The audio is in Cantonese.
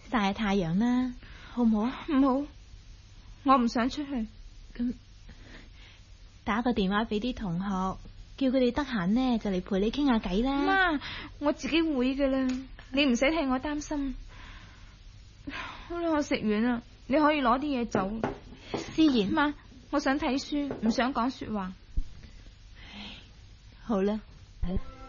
曬下太陽啦，好唔好啊？ 唔好，我唔想出去。 咁打個電話俾啲同學，叫佢哋得閒呢就嚟陪你傾下偈啦。 媽，我自己會噶啦，你唔使替我擔心。好啦，我食完啦，你可以攞啲嘢走。 思妍， 媽，我想睇書，唔想講說話。 好啦。